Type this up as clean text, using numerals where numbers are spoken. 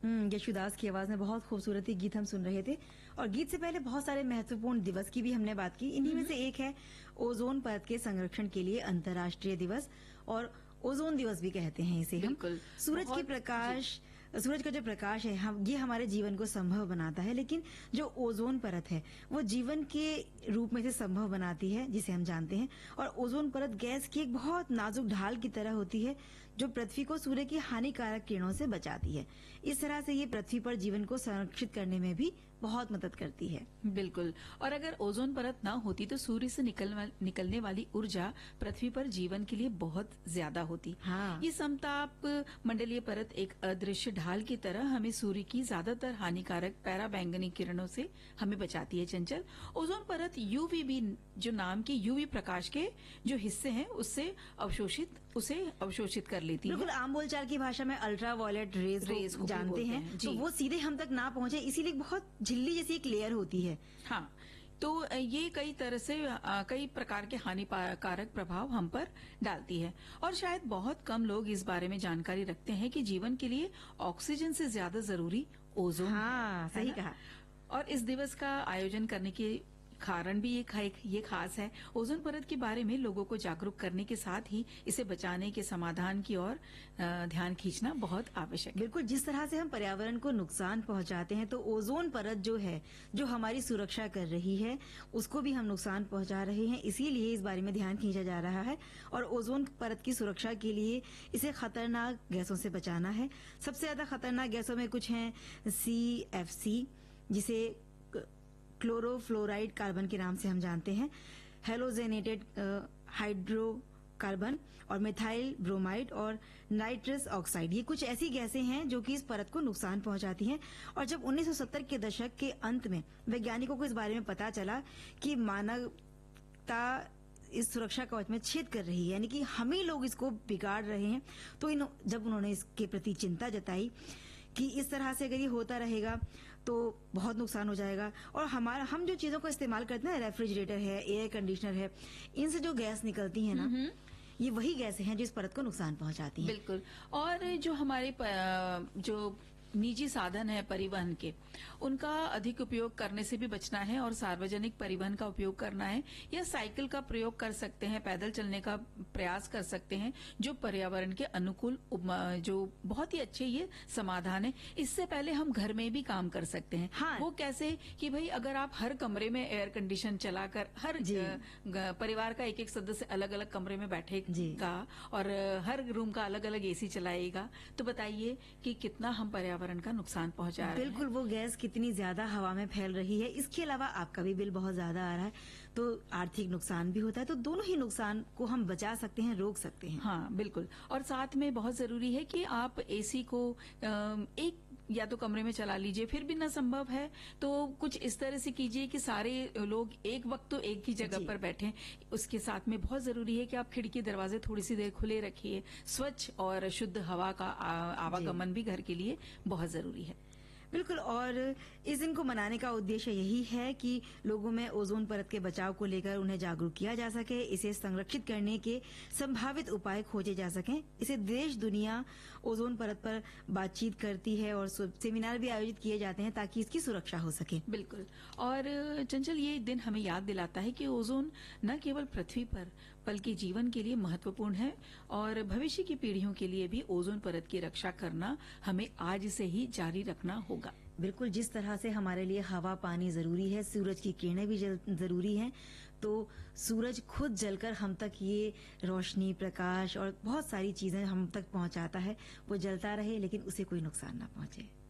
यशुदास की आवाज में बहुत खूबसूरत ही गीत हम सुन रहे थे। और गीत से पहले बहुत सारे महत्वपूर्ण दिवस की भी हमने बात की। इन्हीं में से एक है ओजोन परत के संरक्षण के लिए अंतर्राष्ट्रीय दिवस, और ओजोन दिवस भी कहते हैं इसे हम। बिल्कुल। सूरज का जो प्रकाश है ये हमारे जीवन को संभव बनाता है, लेकिन जो ओजोन परत है वो जीवन के रूप में से संभव बनाती है, जिसे हम जानते हैं। और ओजोन परत गैस की एक बहुत नाजुक ढाल की तरह होती है जो पृथ्वी को सूर्य की हानिकारक किरणों से बचाती है। इस तरह से ये पृथ्वी पर जीवन को संरक्षित करने में भी बहुत मदद करती है। बिल्कुल। और अगर ओजोन परत ना होती तो सूर्य से निकलने वाली ऊर्जा पृथ्वी पर जीवन के लिए बहुत ज्यादा होती। हाँ। ये समताप मंडलीय परत एक अदृश्य ढाल की तरह हमें सूर्य की ज्यादातर हानिकारक पराबैंगनी किरणों से हमें बचाती है। चंचल, ओजोन परत यूवीबी जो नाम के यूवी प्रकाश के जो हिस्से हैं उसे अवशोषित कर लेती है। बिल्कुल, आम बोलचाल की भाषा में अल्ट्रा वायलेट रेज को जानते हैं, तो वो सीधे हम तक ना पहुंचे, इसीलिए बहुत झिल्ली जैसी एक लेयर होती है। हाँ, तो ये कई तरह से कई प्रकार के हानिकारक प्रभाव हम पर डालती है। और शायद बहुत कम लोग इस बारे में जानकारी रखते हैं कि जीवन के लिए ऑक्सीजन से ज्यादा जरूरी ओजोन हाँ, सही कहा। और इस दिवस का आयोजन करने के कारण भी ये खास है। ओजोन परत के बारे में लोगों को जागरूक करने के साथ ही इसे बचाने के समाधान की ओर ध्यान खींचना बहुत आवश्यक है। बिल्कुल, जिस तरह से हम पर्यावरण को नुकसान पहुंचाते हैं, तो ओजोन परत जो है, जो हमारी सुरक्षा कर रही है, उसको भी हम नुकसान पहुंचा रहे हैं। इसीलिए इस बारे में ध्यान खींचा जा रहा है। और ओजोन परत की सुरक्षा के लिए इसे खतरनाक गैसों से बचाना है। सबसे ज्यादा खतरनाक गैसों में कुछ हैं CFC, जिसे क्लोरोफ्लोराइड कार्बन के नाम से हम जानते हैं, हेलोजेनेटेड हाइड्रोकार्बन और मिथाइल ब्रोमाइड और नाइट्रस ऑक्साइड। ये कुछ ऐसी गैसें हैं जो कि इस परत को नुकसान पहुंचाती हैं। और जब 1970 के दशक के अंत में वैज्ञानिकों को इस बारे में पता चला कि मानवता इस सुरक्षा कवच में छेद कर रही है, यानी कि हम ही लोग इसको बिगाड़ रहे हैं, तो जब उन्होंने इसके प्रति चिंता जताई कि इस तरह से अगर ये होता रहेगा तो बहुत नुकसान हो जाएगा। और हम जो चीजों को इस्तेमाल करते हैं, रेफ्रिजरेटर है, एयर कंडीशनर है, इनसे जो गैस निकलती है ना, ये वही गैसें हैं जो इस परत को नुकसान पहुंचाती हैं। बिल्कुल। और जो हमारे जो निजी साधन है परिवहन के, उनका अधिक उपयोग करने से भी बचना है और सार्वजनिक परिवहन का उपयोग करना है, या साइकिल का प्रयोग कर सकते हैं, पैदल चलने का प्रयास कर सकते हैं, जो पर्यावरण के अनुकूल जो बहुत ही अच्छे ये समाधान है। इससे पहले हम घर में भी काम कर सकते हैं। हाँ। वो कैसे कि भाई अगर आप हर कमरे में एयर कंडीशन चलाकर हर परिवार का एक एक सदस्य अलग अलग कमरे में बैठेगा और हर रूम का अलग अलग AC चलाएगा, तो बताइए कि कितना हम पर्यावरण का नुकसान पहुंचा रहे हैं। बिल्कुल, वो गैस कितनी ज्यादा हवा में फैल रही है। इसके अलावा आपका भी बिल बहुत ज्यादा आ रहा है, तो आर्थिक नुकसान भी होता है। तो दोनों ही नुकसान को हम बचा सकते हैं, रोक सकते हैं। हाँ, बिल्कुल। और साथ में बहुत जरूरी है कि आप AC को एक या तो कमरे में चला लीजिए, फिर भी ना संभव है तो कुछ इस तरह से कीजिए कि सारे लोग एक वक्त तो एक ही जगह पर बैठें। उसके साथ में बहुत जरूरी है कि आप खिड़की दरवाजे थोड़ी सी देर खुले रखिए। स्वच्छ और शुद्ध हवा का आवागमन भी घर के लिए बहुत जरूरी है। बिल्कुल। और इस दिन को मनाने का उद्देश्य यही है कि लोगों में ओजोन परत के बचाव को लेकर उन्हें जागरूक किया जा सके, इसे संरक्षित करने के संभावित उपाय खोजे जा सकें। इसे देश दुनिया ओजोन परत पर बातचीत करती है और सेमिनार भी आयोजित किए जाते हैं ताकि इसकी सुरक्षा हो सके। बिल्कुल। और चंचल, ये दिन हमें याद दिलाता है कि ओजोन न केवल पृथ्वी पर बल्कि जीवन के लिए महत्वपूर्ण है और भविष्य की पीढ़ियों के लिए भी ओजोन परत की रक्षा करना हमें आज से ही जारी रखना होगा। बिल्कुल, जिस तरह से हमारे लिए हवा पानी जरूरी है, सूरज की किरणें भी जरूरी हैं, तो सूरज खुद जलकर हम तक ये रोशनी, प्रकाश और बहुत सारी चीजें हम तक पहुंचाता है। वो जलता रहे लेकिन उसे कोई नुकसान ना पहुंचे।